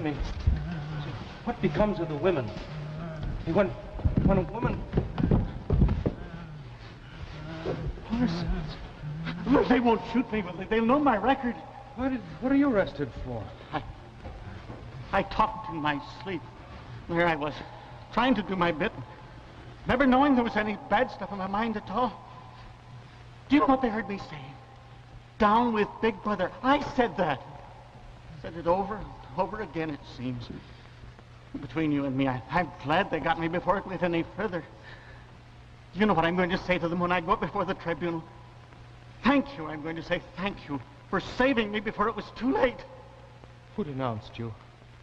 me. What becomes of the women? When a woman... Well, they won't shoot me, will they? They'll know my record. What are you arrested for? I talked in my sleep. There I was, trying to do my bit, never knowing there was any bad stuff in my mind at all. Do you know what they heard me say? Down with Big Brother. I said that. Said it over and over again, it seems. Between you and me, I'm glad they got me before it went any further. Do you know what I'm going to say to them when I go up before the tribunal? Thank you, I'm going to say thank you for saving me before it was too late. Who denounced you?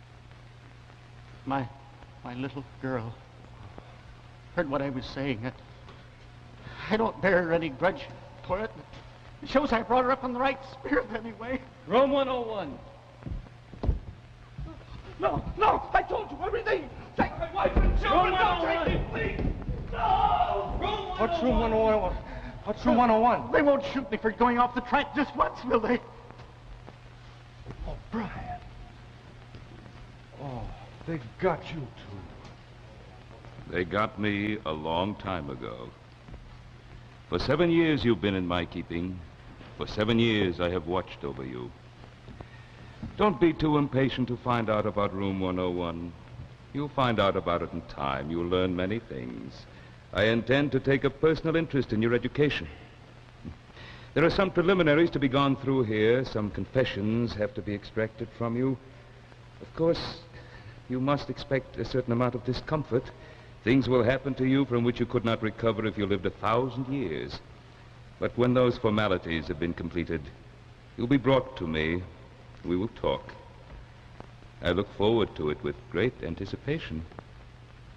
My little girl. Heard what I was saying. I don't bear her any grudge for it. It shows I brought her up in the right spirit anyway. Room 101. No, I told you everything. Take my wife and children. Don't take me, please. No! What's room 101? What's room 101? They won't shoot me for going off the track just once, will they? Oh, Brian. Oh, they got you too. They got me a long time ago. For 7 years you've been in my keeping. For 7 years I have watched over you. Don't be too impatient to find out about room 101. You'll find out about it in time. You'll learn many things. I intend to take a personal interest in your education. There are some preliminaries to be gone through here. Some confessions have to be extracted from you. Of course, you must expect a certain amount of discomfort. Things will happen to you from which you could not recover if you lived 1,000 years. But when those formalities have been completed, you'll be brought to me. We will talk. I look forward to it with great anticipation.